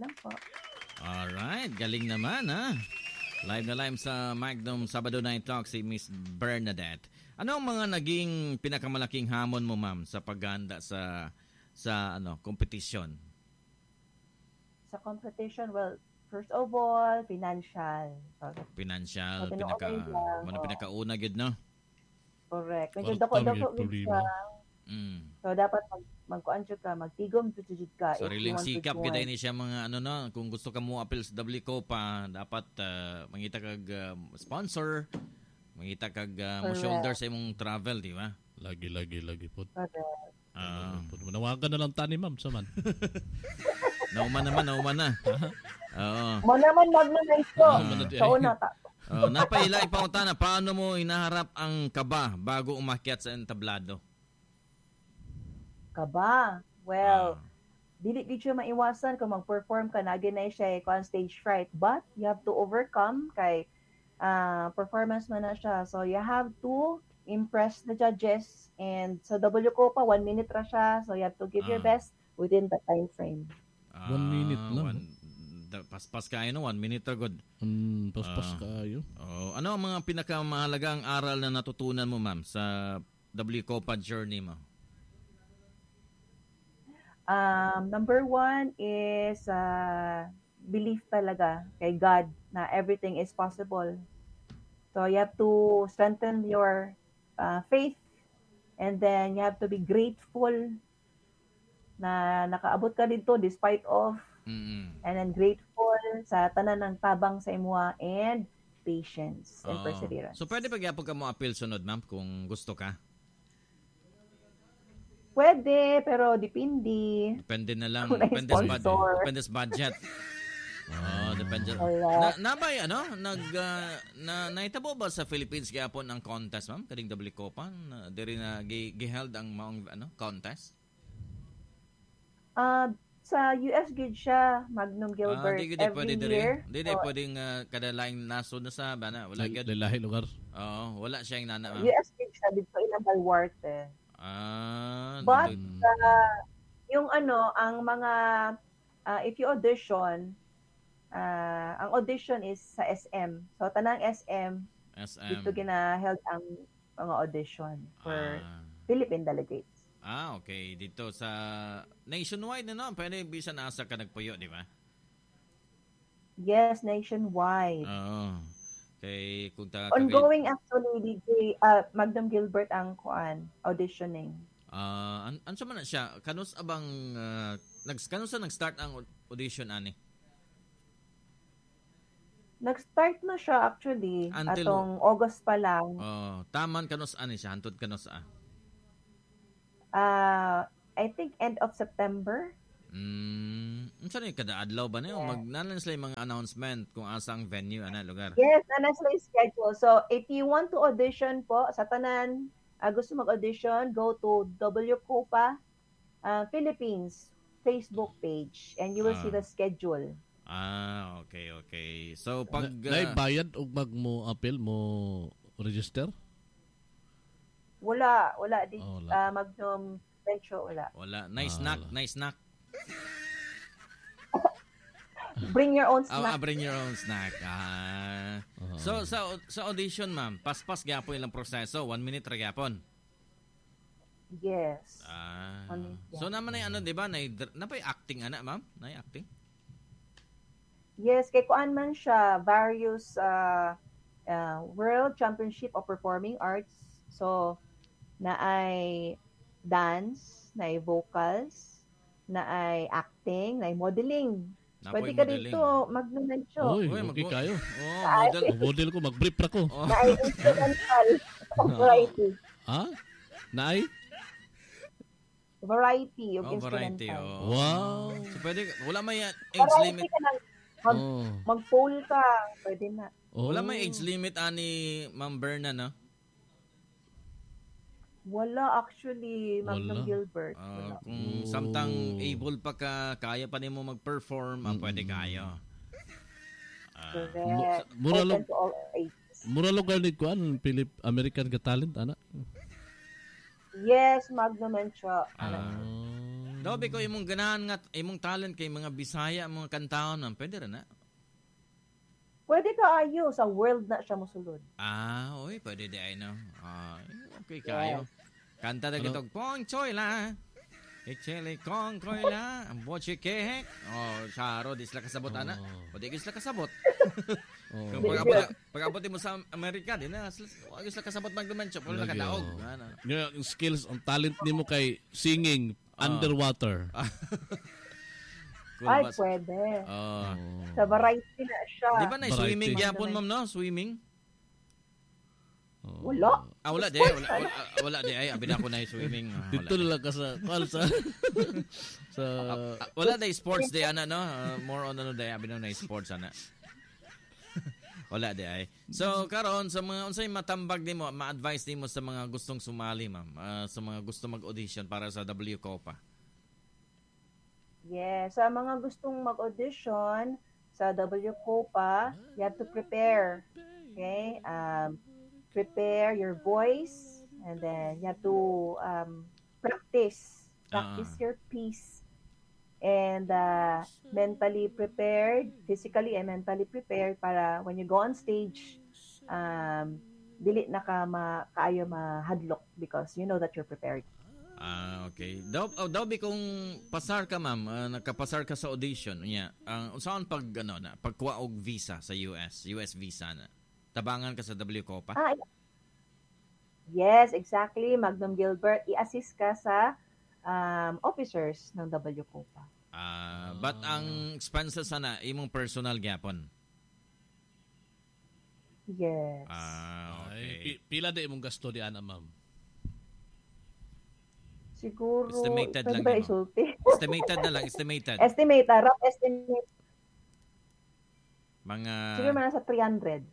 lang po. Alright, galing naman ha. Live na live sa Magnum Sabado Night Talk si Miss Bernadette. Ano ang mga naging pinakamalaking hamon mo, ma'am, sa paghahanda sa competition? Sa competition, well, first of all, financial. Financial, So, pinakauna gid no? Correct. Medyo dako siya. So dapat magkuan jud ka, magtigom jud ka. Sariling sikap gid ni siya mga kung gusto ka mo appeal sa WCOPA, dapat mangita kag sponsor, mangita kag mo shoulder sa imong travel, di ba? Lagi po. Correct. Manawagan na lang tani, ma'am, saman. Nauman na. Oo. Mo naman mag-nice ko. Sa una ta. Napaila ipangutana, paano mo inaharap ang kaba bago umakyat sa entablado? Kaba? Well, dili gid siya maiwasan kung mag-perform ka na na siya on stage fright, but you have to overcome kay performance man na siya. So you have to impress the judges, and sa WCOPA 1 minute ra siya, so you have to give your best within that time frame. 1 minute lang. Paspas kayo 1 minute agad. Paspas kayo. Ano ang mga pinakamahalagang aral na natutunan mo, ma'am, sa WCOPA journey mo? Number 1 is belief talaga kay God na everything is possible. So you have to strengthen your faith, and then you have to be grateful na nakaabot ka dito despite of, and then grateful sa tanan ng tabang sa imuha, and patience and perseverance. So pwede pagyapon ka mo appeal sunod, ma'am, kung gusto ka? Pwede, pero depende. Depende na lang. Depende sa budget. Depende. Nabay, naitabo ba sa Philippines gyapon ang contest, ma'am? Kading WCOPA? Diri na giheld ang maong contest? Sa US gid siya, Magnum Gilbert, every year. Hindi pwedeng kada laing nasod na sa bana. Wala gid. Lahi lugar. Oo, wala siya yung nana, ma'am. US gid siya dito ilang Balwarte. But yung ang mga if you audition, ang audition is sa SM. So tanang SM. Dito gina-held ang mga audition for Philippine delegates. Okay. Dito sa nationwide na pwede bisan asa ka nagpuyo, di ba? Yes, nationwide. Okay, ongoing actually, DJ Magnum Gilbert ang auditioning. Ansa man na siya? Kanus abang nag-start ang audition ani? Nag-start na siya actually atong August pa lang. Taman kanus ani siya, hantod kanus I think end of September. Unsa ni kada adlaw ba niyo magnanan sila yung mga announcement kung asa ang venue lugar? Yes, nanan sila yung schedule. So if you want to audition po sa tanan, gusto mag-audition, go to WCOPA Philippines Facebook page and you will see the schedule. Okay. So pag bayad og mo appeal mo register? Wala di Magnum Venture wala. Nice snack. Bring your own snack. Bring your own snack. So sa audition, ma'am, paspas gyapon ilang proseso, 1 minute ra gyapon. Yes. So naman ay di ba? Napay acting ma'am? Nay acting? Yes, kay kuan man siya various World Championship of Performing Arts. So na ay dance, na ay vocals, na ay acting, na ay modeling. Pwede ka dito mag-mention. Okay kayo. Model ko, mag-brief ra ko. Na ay instrumental variety. Na ay? Variety of instrumental. Wow. So pwede, wala may age limit. Mag-poll ka, pwede na. Wala may age limit ani Ma'am Berna, no? Wala actually, Magnum Gilbert. Kung samtang able pa ka, kaya pa nimo mag-perform, pwede kayo. Correct. Mura lugar ni kuan American Got Talent, ana? Yes, Magnum and Cho. Daw ko imong ganahan nga imong talent kay mga Bisaya mga kantaon man pwede ra na. Pwede ka ayo sa world na siya mosulod. Oy, pwede di ay no. Okay kayo. Kanta na kitog Pong Choy la. Ichele kong koy la, ang boche kehek. Charo, di sila kasabot, ana. O di sila kasabot. Kung pag-abot mo sa Amerika, di na, wag sila kasabot mag-dimension, pero nakadaog. Yung skills, ang talent ni mo kay singing underwater. Ay, pwede. Sa variety na siya. Di ba na swimming gyapon, ma'am, no? Swimming? Wala. Wala di. Wala di. Ay, abin ako na swimming. Dito na lang ka sa wala na sports di, ana, no? More on ano di, abin na sports, ana. Wala di ay. So, karon sa mga unsay matambag nimo, ma-advise nimo sa mga gustong sumali, ma'am, sa mga gusto mag-audition para sa W Copa. Yes, sa mga gustong mag-audition sa W Copa, you have to prepare. Okay? Prepare your voice, and then you have to practice your piece, and mentally prepared, physically and mentally prepared para when you go on stage, dili na kaayo mahadlok because you know that you're prepared. Okay. Daw kung pasar ka, ma'am, nakapasar ka sa audition niya, unsaon pagkuha og visa sa US visa na. Tabangan ka sa W Copa? Yes, exactly. Magnum Gilbert, i-assist ka sa officers ng W Copa. But ang expenses sana, imong personal gyapon? Yes. Okay. Pila di imong gasto di ana, ma'am? Siguro, estimated lang ba yun, isulti? Estimated na lang, estimated. Rough estimate. Mga siguro man sa 300.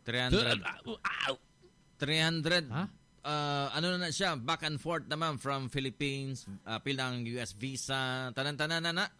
300. Huh? Ano na siya, back and forth naman from Philippines, pilang US visa, tanan-tanan na.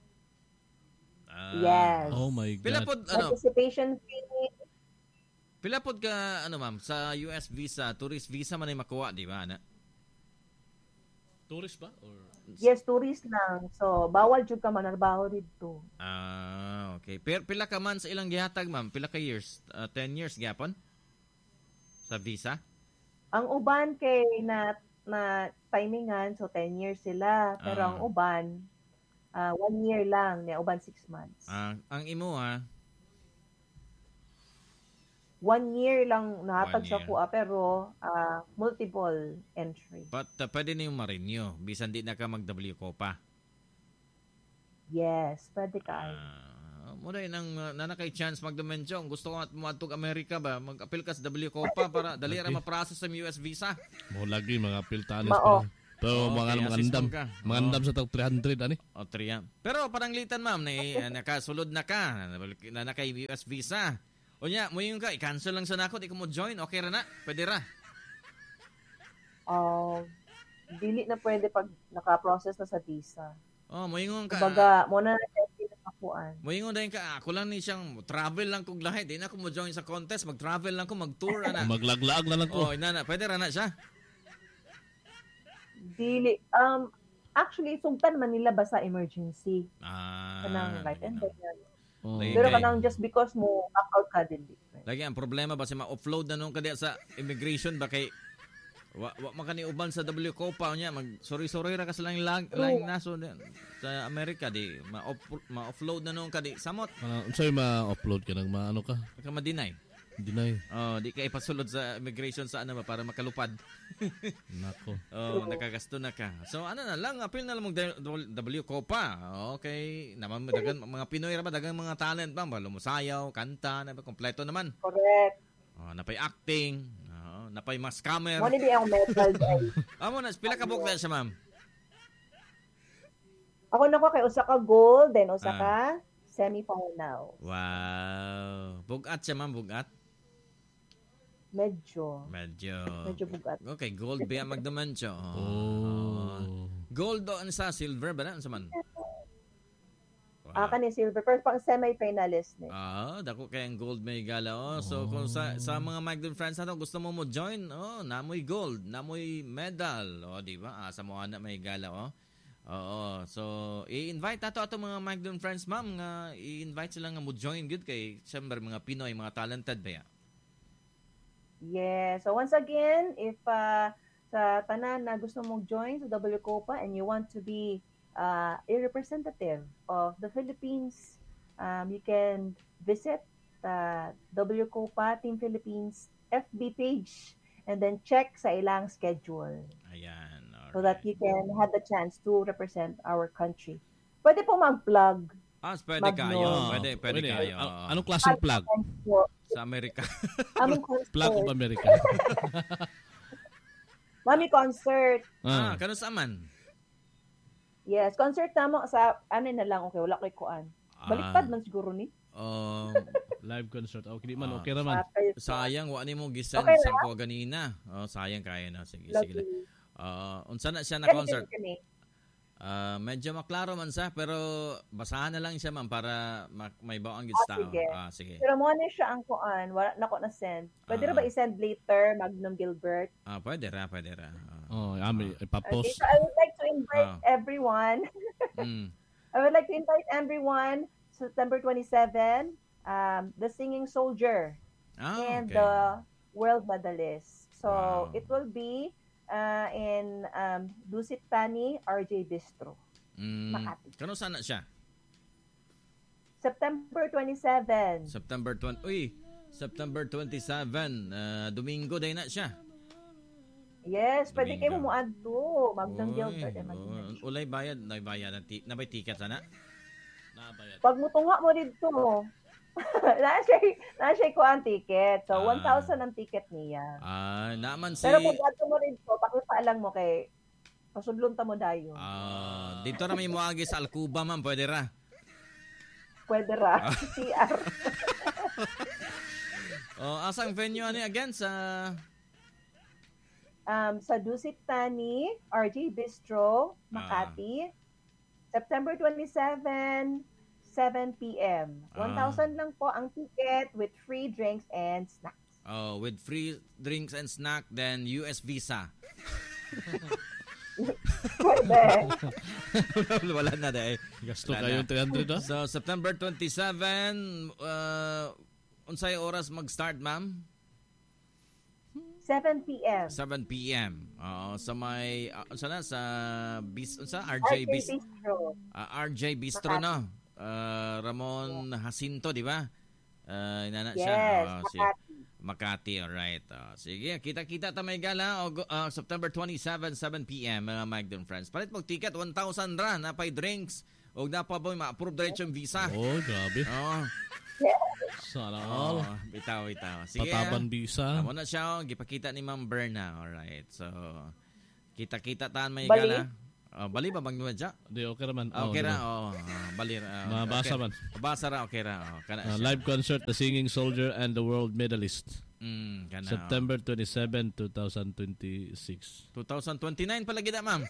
Yes. Oh my God. Pila pod participation fee. Pila pod ka ma'am sa US visa, tourist visa man ay makuha, di ba ana? Tourist ba or Yes, tourist lang. So, bawal jud ka manarbaho dito. Okay. Pila ka man sa ilang gihatag, ma'am? Pila ka years? 10 years gyapon? Sa visa? Ang uban kay na timingan, so 10 years sila. Pero ang uban, 1 year lang. Uban 6 months. Ang imo 1 year lang nahatag 1 sa year. kuha, pero multiple entry. But pwede na yung ma-renew. Bisan di na ka mag-W Copa. Yes, pwede ka. Muna yun nanakay chance mag-dimension. Gusto ko matug Amerika ba? Mag-appeal ka sa W Copa para dali ra ma-process sa US visa. Mo lagi mga appeal talents Mao. pa. Pero mangandam sa tag 300 ani. 300. Pero parang litan, ma'am, nakasulod na ka. Nanakay US visa. O niya, mo yung ka, i-cancel lang sa nako, di ko mo join, okay ra na, pwede ra. Dili na pwede pag naka-process na sa visa. Mo yung ka. Kumbaga, muna na siya nakakuan. Mo yung dahil ka, ako lang ni siyang travel lang kog lahi, di na ako mo join sa contest, mag-travel lang ko, mag-tour na. Maglaglaag na lang ko. Pwede ra na siya. Dili, actually, sugtan man nila ba sa emergency? Kanang life and death. Pero kanang just because mo back out ka din. Lagi ang problema ba si ma-offload na nung kadi sa immigration ba kay wa makani uban sa W Copa niya mag sorry ra ka sa lang naso sa Amerika di ma-offload na nung kadi samot. Unsay ma-upload ka nang maano ka? Ka ma-deny. Di ka ipasulod sa immigration sa ba para makalupad. Nako. Nakagasto na ka. So na lang, appeal na lang W Copa. Okay, naman dagan mga Pinoy ra ba dagang mga talent ba, lumusayaw, kanta, na ba kompleto naman. Correct. Napay acting, napay mas scammer. Mo di ang medal day. Amo na pila ka bukla siya, ma'am. Ako nako kay usa ka gold, then usa ka semi-final. Wow. Bugat siya, ma'am, bugat. Medyo bugat. Okay, gold ba magdimension? Gold doon sa silver ba na? Sa man? Kani silver. Pero pang semi-finalist ni. Dako kayang gold may gala. So, kung sa mga Magdon friends natin, gusto mo join, namoy gold, namoy medal. Di ba? Sa mga na may gala, Oo. So, i-invite nato ato mga Magdon friends, ma'am, nga i-invite sila nga mo join good kay siyempre mga Pinoy, mga talented ba ya? Yes. So once again, if sa tanan na gusto mong join sa W Copa and you want to be a representative of the Philippines, you can visit W Copa Team Philippines FB page and then check sa ilang schedule Ayan. so that Alright. you can have the chance to represent our country. Pwede po mag-plug, Pwede kayo. Magno. Pwede kayo. Anong klaseng plug? po, Sa Amerika. aming Plug of concert. America. Mami concert. Kano sa man? Yes, concert namo sa ano na lang, okay, wala ko'y kuan. Baliktad man siguro ni. Um, Live concert. Okay, di man. Okay raman. sayang, wa ni mo gisend Okay sa ko ganina. Sayang kaya na. Sige. Lovely. Unsa na siya na Kani concert? kani. Medyo maklaro man sa pero basahan na lang siya man para may bawang gid tao. Sige. Sige. Pero mo na siya ang kuan, wala na ko na send. Pwede ra ba i-send later, Magnum Gilbert? Pwede ra. Ami, Okay, ipapost. so I would like to invite everyone. Mm. I would like to invite everyone September 27, the Singing Soldier and Okay. the World Medalist. So Wow. it will be in Dusit Tani RJ Bistro, Makati. Kano sana siya? September 27. September 20. Uy, September 27. Domingo day na siya. Yes, pwede kayo Domingo. mo adto. Magnum Uy, Gilbert and Magnum. ulay bayad, nabay ticket sana. Nabayad. Pag mutunga mo dito, na siya ko ang ticket. So, 1,000 ang ticket niya. Naman si Pero pag ato mo dito, pakipaalang mo kay pasudlon ta mo dayo. dito na may muagi sa Alcuba, ma'am, pwede ra. Pwede ra. CR. Asang venue ani again sa Sa Dusit Tani, RJ Bistro, Makati. September 27, 7 p.m. 1,000 lang po ang ticket with free drinks and snacks. with free drinks and snack then US visa. Pwede. Wala na dai. Gasto Wala kayo 300 So September 27 unsay oras mag-start, ma'am? 7 p.m. 7 p.m. Sa may sa RJ RJ Bistro. Bistro. RJ Bistro Makati. no. Ramon Jacinto, di ba? Inana siya. Yes, Si Makati. Makati, alright. Sige, kita-kita ta may gala September 27, 7 p.m. mga Magdon friends. Palit mo ticket 1,000 ra na pay drinks og napaboy ma-approve diretso yung visa. Oh, grabe. Oh. Sana all. Bitaw. Sige. Pataban bisa. Amo na siya, gipakita ni Ma'am Berna. Alright. So, kita-kita taan may Bali? gala. Bali ba bang nuwadya? Di okay raman. Okay ra. Bali ra. Mabasa man. Mabasa ra, okay ra. Kana siya. Live concert, The Singing Soldier and the World Medalist. Kana. September 27, 2026. 2029 pala gid ma'am.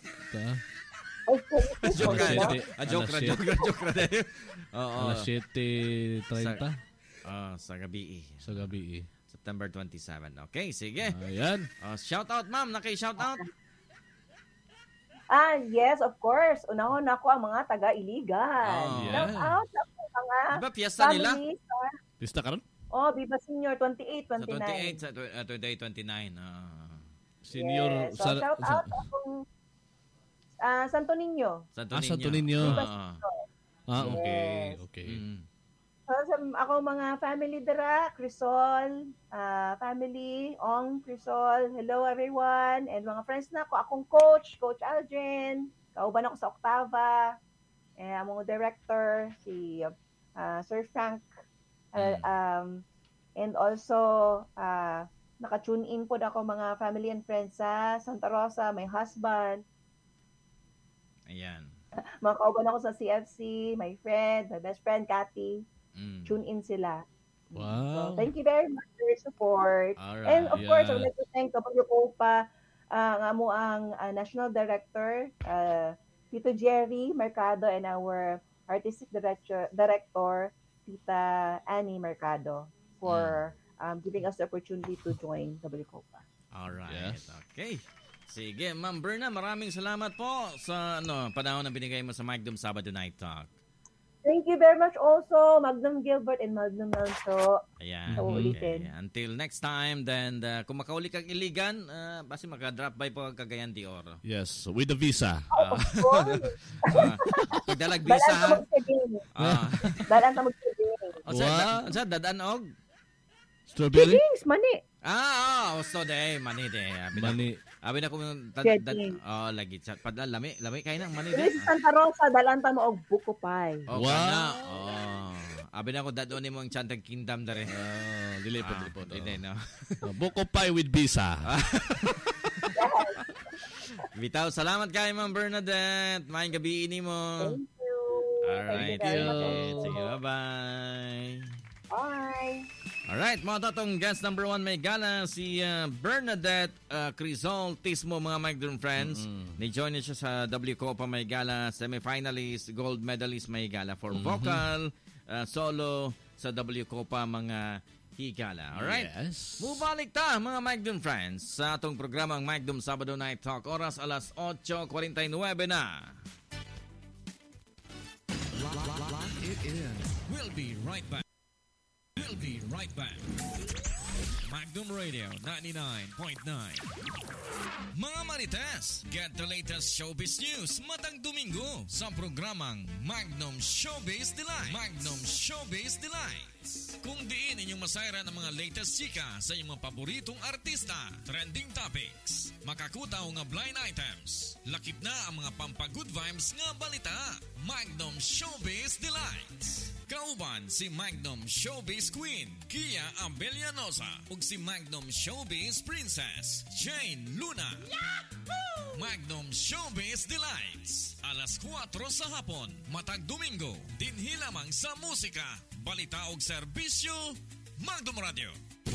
Joke ra. Joke ra. Alas 7:30 Sa gabi. sa gabi. September 27. Okay, sige. Ayan. Shout out ma'am, naki-shout out. Yes, of course. Unahon ako ang mga taga-Iligan. Yeah. Shout out sa mga Diba fiesta nila? family Pista karon? Viva Senior 28, Sa 29. 28, sa 28, 29. Senior Yes. So, shout out sa akong Santo Niño. Santo Niño. Santo Niño. Yes. Okay. So, sa ako mga family dira, Crisol, family, Ong, Crisol, hello everyone, and mga friends na ako, akong Coach Aldrin, kauban ako sa Octava, among director, si Sir Frank, and also, naka-tune in po ako mga family and friends sa Santa Rosa, my husband, Ayan. mga kauban ako sa CFC, my friend, my best friend, Cathy, tune in sila. Wow. So, thank you very much for your support. Alright. And of course, I Yeah. would like to thank WCOPA, nga mo ang National Director, Tito Jerry Mercado, and our Artistic Director, Tita Annie Mercado, for giving us the opportunity to join WCOPA. Alright. Yes. Okay. Sige, Ma'am Berna, maraming salamat po sa panahon na binigay mo sa Magnum Sabado Night Talk. Thank you very much also, Magnum Gilbert and Magnum Melso. Ayan. Sa uulitin. Okay. Until next time, then kung makauli kang Iligan, basi maka-drop by po Cagayan de Oro. Yes, with the visa. Of course. Pagdalag visa, ha? Dalan ta magsiding. Sa dadaan og? Strawberry? Sidings, mani. So de, mani de. Mani. Abi na ko Chedding. lagi chat. Padal lami kay nang mani Dili de. sa Santa Rosa, dalan ta mo og buko pie. Oh, Wow. kana. Abi na ko dadon nimo ang Chantag Kingdom dere. Dilipot. Hindi, no. Buko pie with visa. Bitaw, salamat kay Ma'am Bernadette. Maayong gabi ini mo. Thank you. Alright. Thank you very much. Sige, bye-bye. Bye. Alright, mga tatong guest number 1 may gala si Bernadette Crisol Tismo, mga Magnum friends. Ni-join niya siya sa W Copa may gala, semifinalist, gold medalist may gala for vocal, solo sa W Copa mga higala. Alright? Yes. Mubalik ta mga Magnum friends sa atong programang Magnum Sabado Night Talk. Oras alas 8:49 na. Lock it in. We'll be right back. Magnum Radio 99.9. Mga Marites, get the latest showbiz news matang Domingo sa programang Magnum Showbiz Delight. Magnum Showbiz Delights. Kung diin inyong masayra ng mga latest chika sa inyong mga paboritong artista, trending topics, makakutaw nga blind items, lakip na ang mga pampagood vibes nga balita. Magnum Showbiz Delights. Kauban si Magnum Showbiz Queen Kia Abellanosa ug si Magnum Showbiz Princess Jane Luna. Yahoo! Magnum Showbiz Delights alas 4 sa hapon matag Domingo dinhi lamang sa musika, balita ug serbisyo. Magnum Radio.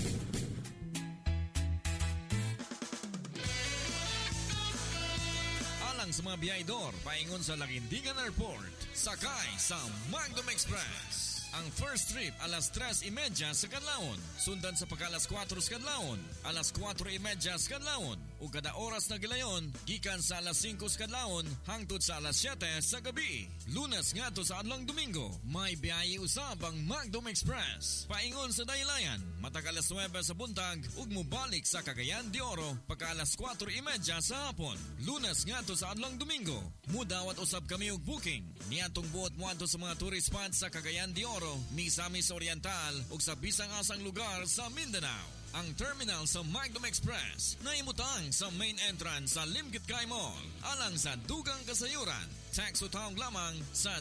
Alang sa mga biyahedor paingon sa Lagindingan Airport, sakay sa Magnum Express. Ang first trip alas 3:30 sa kadlawon, sundan sa pagka-alas 4 sa kadlawon, alas 4:30 sa kadlawon, ug kada oras na gilayon gikan sa alas 5 sa kadlawon hangtod sa alas 7 sa gabi. Lunes ngadto sa adlong Domingo, may biyahe usab ang Magnum Express. Paingon sa Daylayan, matag alas 9 sa buntag ug mobalik sa Cagayan de Oro pagka alas 4:30 sa hapon. Lunes ngadto sa adlong Domingo, mudawat usab kami og booking niadtong buot moadto sa mga tourist spots sa Cagayan de Oro, Misamis Oriental ug sa bisang asang lugar sa Mindanao. Ang terminal sa Magnum Express na imutang sa main entrance sa Limkitcay Mall. Alang sa dugang kasayuran, text utawag lamang sa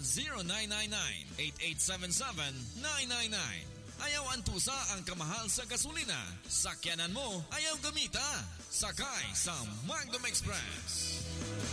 0999-8877-999. Ayaw antusa ang kamahal sa gasolina. Sakyanan mo, ayaw gamita. Sakay sa Magnum Express.